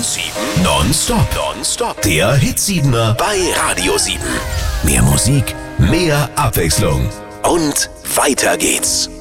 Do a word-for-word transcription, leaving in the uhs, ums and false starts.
sieben nonstop. Nonstop. Der Hit siebener bei Radio sieben. Mehr Musik, mehr Abwechslung. Und weiter geht's.